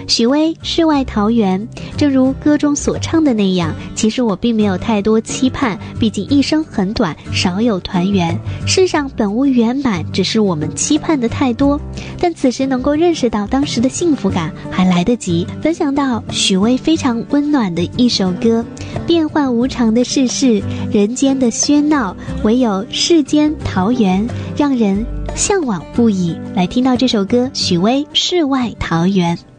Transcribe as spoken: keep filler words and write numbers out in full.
许巍世外桃源，正如歌中所唱的那样，其实我并没有太多期盼，毕竟一生很短，少有团圆，世上本无圆满，只是我们期盼的太多。但此时能够认识到当时的幸福感还来得及，分享到许巍非常温暖的一首歌，变幻无常的世事，人间的喧闹，唯有世间桃源，让人向往不已。来听到这首歌，许巍世外桃源。